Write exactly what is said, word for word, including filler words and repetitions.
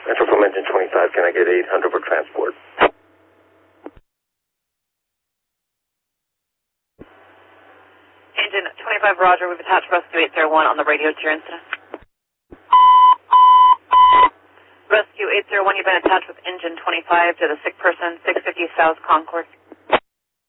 Central from engine twenty-five, can I get eight hundred for transport? Engine twenty-five, roger. We've attached Rescue eight zero one on the radio to your incident. Rescue eight zero one, you've been attached with engine twenty-five to the sick person, six fifty South Concord.